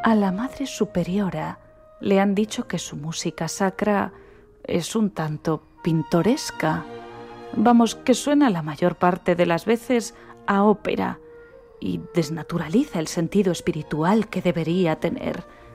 A la Madre Superiora le han dicho que su música sacra es un tanto pintoresca. Vamos, que suena la mayor parte de las veces a ópera y desnaturaliza el sentido espiritual que debería tener.